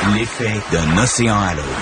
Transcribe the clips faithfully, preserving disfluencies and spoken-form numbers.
L'effet d'un océan à l'autre.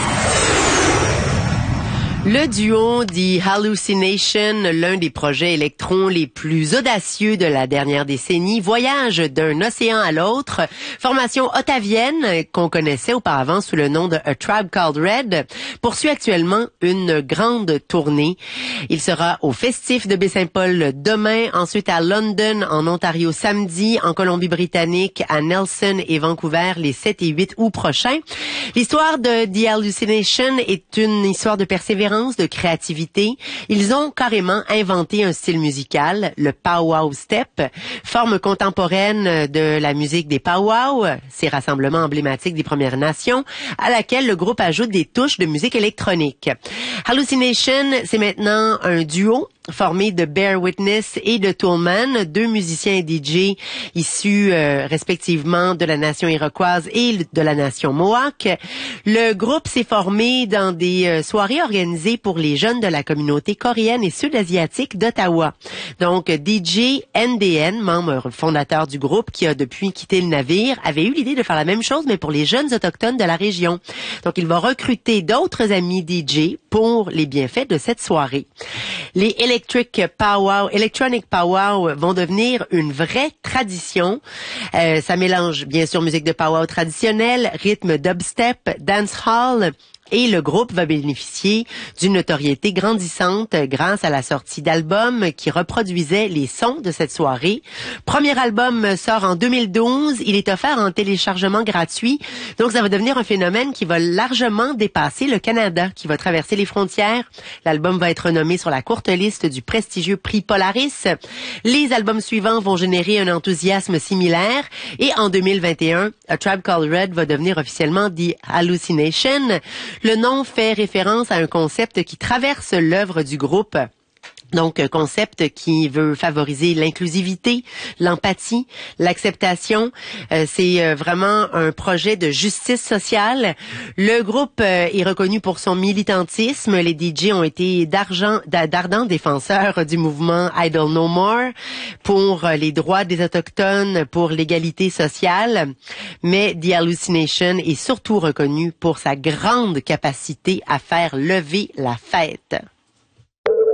Le duo The Hallucination, l'un des projets électrons les plus audacieux de la dernière décennie, voyage d'un océan à l'autre. Formation ottavienne, qu'on connaissait auparavant sous le nom de A Tribe Called Red, poursuit actuellement une grande tournée. Il sera au Festif de Baie-Saint-Paul demain, ensuite à London, en Ontario samedi, en Colombie-Britannique, à Nelson et Vancouver les sept et huit août prochains. L'histoire de The Hallucination est une histoire de persévérance, de créativité. Ils ont carrément inventé un style musical, le powwow step, forme contemporaine de la musique des powwow, ces rassemblements emblématiques des Premières Nations, à laquelle le groupe ajoute des touches de musique électronique. Hallucination, c'est maintenant un duo formé de Bear Witness et de Toolman, deux musiciens et D J issus euh, respectivement de la nation iroquoise et de la nation Mohawk. Le groupe s'est formé dans des euh, soirées organisées pour les jeunes de la communauté coréenne et sud-asiatique d'Ottawa. Donc, D J N D N, membre fondateur du groupe qui a depuis quitté le navire, avait eu l'idée de faire la même chose, mais pour les jeunes autochtones de la région. Donc, il va recruter d'autres amis D J pour les bienfaits de cette soirée. Les Electric Powwow, Electronic Powwow vont devenir une vraie tradition. Euh, ça mélange bien sûr musique de powwow traditionnelle, rythme dubstep, dancehall. Et le groupe va bénéficier d'une notoriété grandissante grâce à la sortie d'albums qui reproduisaient les sons de cette soirée. Premier album sort en deux mille douze. Il est offert en téléchargement gratuit. Donc, ça va devenir un phénomène qui va largement dépasser le Canada, qui va traverser les frontières. L'album va être nommé sur la courte liste du prestigieux prix Polaris. Les albums suivants vont générer un enthousiasme similaire. Et en deux mille vingt et un, A Tribe Called Red va devenir officiellement The Hallucination. Le nom fait référence à un concept qui traverse l'œuvre du groupe. Donc, un concept qui veut favoriser l'inclusivité, l'empathie, l'acceptation. Euh, c'est euh, vraiment un projet de justice sociale. Le groupe euh, est reconnu pour son militantisme. Les D J ont été d'argent, d'ardents défenseurs du mouvement Idle No More pour euh, les droits des Autochtones, pour l'égalité sociale. Mais The Hallucination est surtout reconnu pour sa grande capacité à faire lever la fête.